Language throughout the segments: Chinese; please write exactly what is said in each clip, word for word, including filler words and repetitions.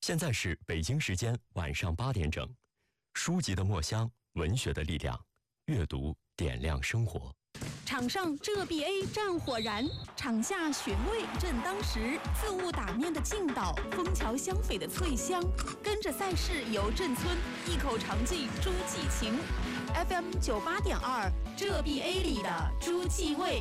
现在是北京时间晚上八点整。书籍的墨香，文学的力量，阅读点亮生活。 场上浙 B A 战火燃，场下寻味正当时。自误打面的劲道，枫桥香榧的脆香，跟着赛事游镇村，一口尝尽诸暨情。F M 九八点二，浙 B A 里的诸暨味。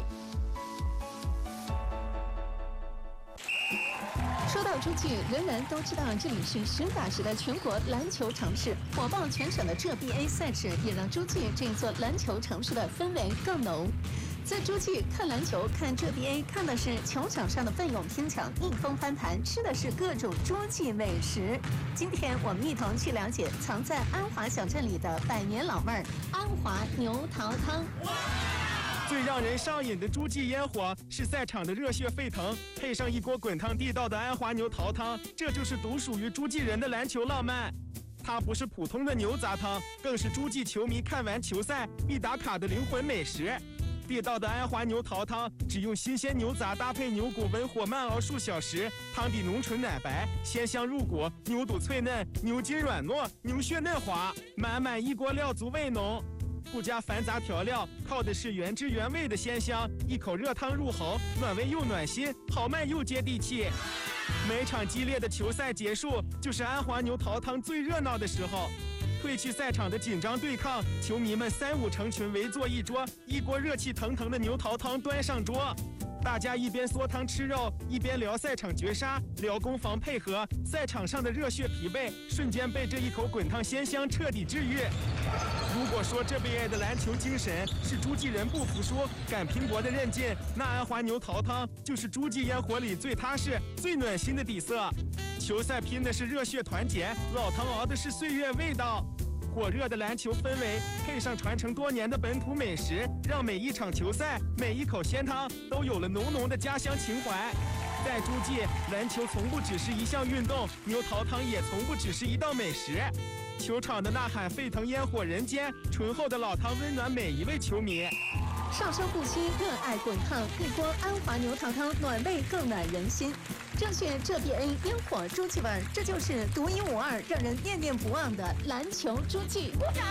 说到诸暨，人人都知道这里是实打实的全国篮球城市，火爆全省的浙 B A 赛事也让诸暨这座篮球城市的氛围更浓。在诸暨看篮球、看浙 B A， 看的是球场上的奋勇拼抢、逆风翻盘，吃的是各种诸暨美食。今天我们一同去了解藏在安华小镇里的百年老味儿——安华牛桃汤。 最让人上瘾的诸暨烟火是赛场的热血沸腾，配上一锅滚烫地道的安华牛桃汤，这就是独属于诸暨人的篮球浪漫。它不是普通的牛杂汤，更是诸暨球迷看完球赛必打卡的灵魂美食。地道的安华牛桃汤只用新鲜牛杂搭配牛骨文火慢熬数小时，汤底浓醇奶白，鲜香入骨，牛肚脆嫩，牛筋软糯，牛血嫩滑，满满一锅料足味浓。不加繁杂调料，靠的是原汁原味的鲜香，一口热汤入喉，暖胃又暖心，豪迈又接地气。每场激烈的球赛结束，就是安华牛桃汤最热闹的时候。褪去赛场的紧张对抗，球迷们三五成群围坐一桌，一锅热气腾腾的牛桃汤端上桌。大家一边嗦汤吃肉，一边聊赛场绝杀，聊攻防配合，赛场上的热血疲惫瞬间被这一口滚烫鲜香彻底治愈。如果说这 B A 的篮球精神是诸暨人不服输、敢拼搏的韧劲，那安华牛桃汤就是诸暨烟火里最踏实、最暖心的底色。球赛拼的是热血团结，老汤熬的是岁月味道。火热的篮球氛围配上传承多年的本土美食，让每一场球赛、每一口鲜汤都有了浓浓的家乡情怀。在诸暨，篮球从不只是一项运动，牛桃汤也从不只是一道美食。球场的呐喊沸腾烟火人间，醇厚的老汤温暖每一位球迷。 少生不息，热爱滚烫，一锅安华牛桃汤，暖胃更暖人心。正确浙 B A 烟火诸暨味儿，这就是独一无二、让人念念不忘的篮球诸暨。鼓掌！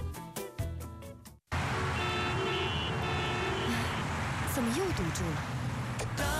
怎么又堵住了？